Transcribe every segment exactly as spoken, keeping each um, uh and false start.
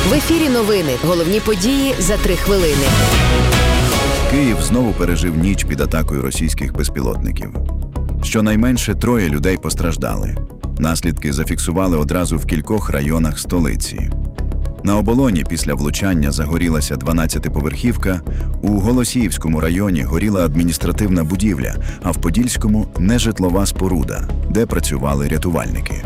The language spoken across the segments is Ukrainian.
В ефірі новини. Головні події за три хвилини. Київ знову пережив ніч під атакою російських безпілотників. Щонайменше троє людей постраждали. Наслідки зафіксували одразу в кількох районах столиці. На Оболоні після влучання загорілася дванадцятиповерхівка, у Голосіївському районі горіла адміністративна будівля, а в Подільському – нежитлова споруда, де працювали рятувальники.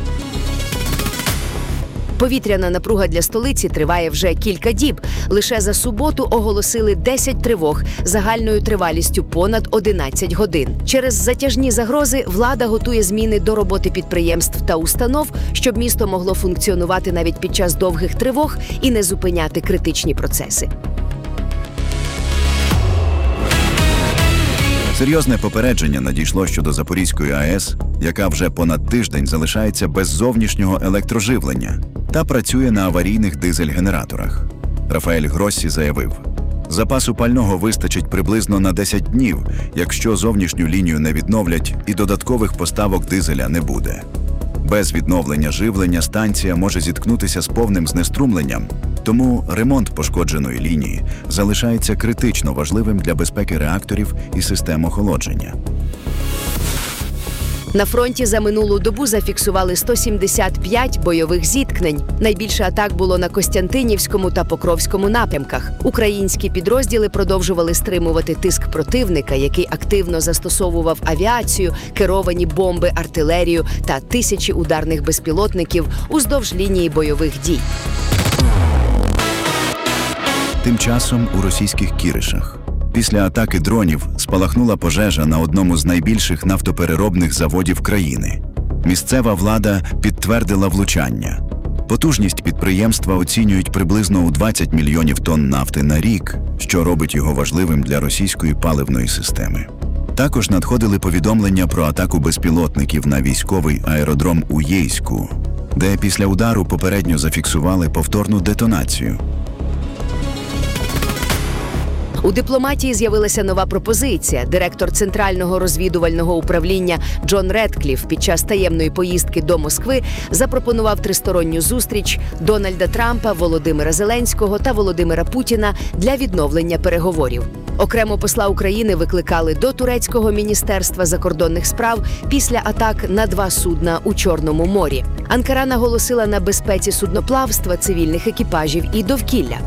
Повітряна напруга для столиці триває вже кілька діб. Лише за суботу оголосили десять тривог загальною тривалістю понад одинадцять годин. Через затяжні загрози влада готує зміни до роботи підприємств та установ, щоб місто могло функціонувати навіть під час довгих тривог і не зупиняти критичні процеси. Серйозне попередження надійшло щодо Запорізької АЕС, яка вже понад тиждень залишається без зовнішнього електроживлення та працює на аварійних дизель-генераторах. Рафаель Гроссі заявив, запасу пального вистачить приблизно на десять днів, якщо зовнішню лінію не відновлять і додаткових поставок дизеля не буде. Без відновлення живлення станція може зіткнутися з повним знеструмленням, тому ремонт пошкодженої лінії залишається критично важливим для безпеки реакторів і систем охолодження. На фронті за минулу добу зафіксували сто сімдесят п'ять бойових зіткнень. Найбільше атак було на Костянтинівському та Покровському напрямках. Українські підрозділи продовжували стримувати тиск противника, який активно застосовував авіацію, керовані бомби, артилерію та тисячі ударних безпілотників уздовж лінії бойових дій. Тим часом у російських Кіришах після атаки дронів спалахнула пожежа на одному з найбільших нафтопереробних заводів країни. Місцева влада підтвердила влучання. Потужність підприємства оцінюють приблизно у двадцять мільйонів тонн нафти на рік, що робить його важливим для російської паливної системи. Також надходили повідомлення про атаку безпілотників на військовий аеродром у Єйську, де після удару попередньо зафіксували повторну детонацію. У дипломатії з'явилася нова пропозиція. Директор Центрального розвідувального управління Джон Редкліф під час таємної поїздки до Москви запропонував тристоронню зустріч Дональда Трампа, Володимира Зеленського та Володимира Путіна для відновлення переговорів. Окремо посла України викликали до турецького міністерства закордонних справ після атак на два судна у Чорному морі. Анкара наголосила на безпеці судноплавства, цивільних екіпажів і довкілля.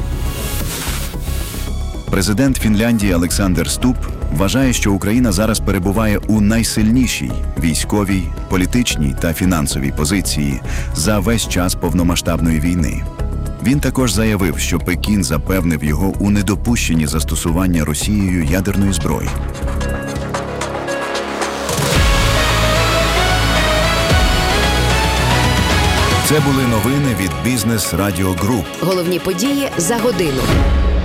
Президент Фінляндії Олександр Ступ вважає, що Україна зараз перебуває у найсильнішій військовій, політичній та фінансовій позиції за весь час повномасштабної війни. Він також заявив, що Пекін запевнив його у недопущенні застосування Росією ядерної зброї. Це були новини від Бізнес Радіо Груп. Головні події за годину.